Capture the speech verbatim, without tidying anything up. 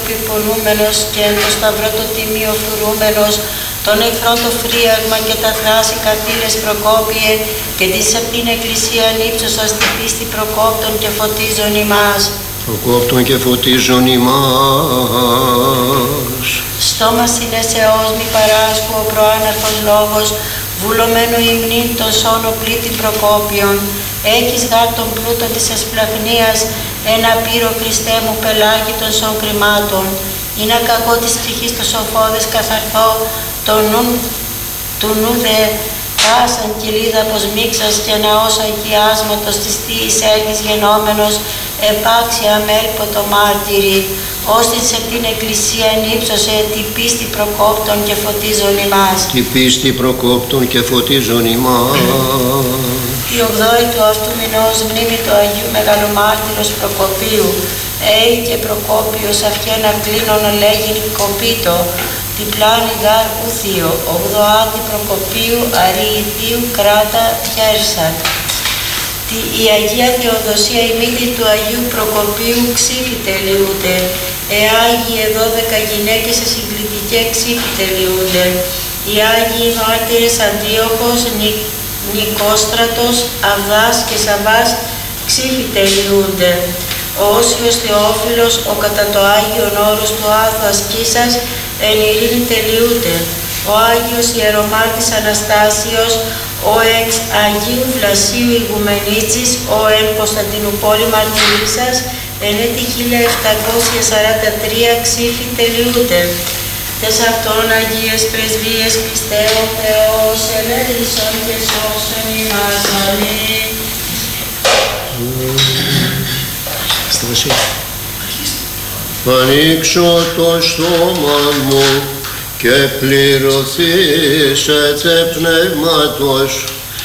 επιπονούμενος και εν το σταυρό το τιμίο φρουρούμενος, τον εχθρόν το φρίαγμα και τα θράση καρτήρες προκόπιε και της απ' την Εκκλησίαν ύψωσας την πίστη προκόπτων και φωτίζων ημάς. Προκόπτων και φωτίζων ημάς. Στόμα συνεσεώς μη παράσχου ο προάναρχος λόγος, βουλωμένου υμνήν των σώνο πλήτην προκόπιον. Έχεις γάρ των πλούτων της ασπλαχνίας, ένα πύρο Χριστέ μου πελάγι των σων κρυμάτων. Είναι κακό της ψυχής το σοφόδες καθαρθώ, το νου, του νου δε πάσαν κοιλίδα πως μίξας και ναός αγιάσματος της θείης έργης γενόμενος, επάξια αμέλποτο μάρτυρη, ώστε σε την Εκκλησία ύψωσε τη πίστη προκόπτων και φωτίζων ημάς. Τη πίστη προκόπτων και φωτίζων ημάς. Η ογδόη του αυτού μηνός μνήμη του Αγίου Μεγαλομάρτυρος Προκοπίου, έι και Προκόπιος αυχένα κλίνων λέγειν κοπίτο, διπλάνη γάρ ουθείο, ογδοάτη Προκοπίου αρήηθίου κράτα χέρσαν. Η Αγία Θεοδοσία η μύτη του Αγίου Προκοπίου ξύφη τελειούνται, ε Άγιοι δώδεκα γυναίκες σε συγκλητικέ ξύφη τελειούνται, οι Άγιοι μάρτυρες Αντίοχος, Νι, Νικόστρατος, Αβδάς και Σαββάς ξύφη τελειούνται, ο Όσιος Θεόφιλος, ο κατά το Άγιον όρος του Άθου ασκήσας, εν ειρήνη τελειούνται, ο Άγιος Ιερομάρτης Αναστάσιος, ο εξ Αγίου Βλασίου Ηγουμενίτσης, ο εν Κωνσταντινούπολη Μαρτυρίσας, εν έτη χίλια επτακόσια σαράντα τρία ξύφη τελειούνται. Τες αυτών Αγίες Πρεσβείες Χριστέ ο Θεός, ελέησον και σώσον ημάς. Αμήν. Ανοίξω το στόμα μου και πληρωθείς έτσι πνεύματος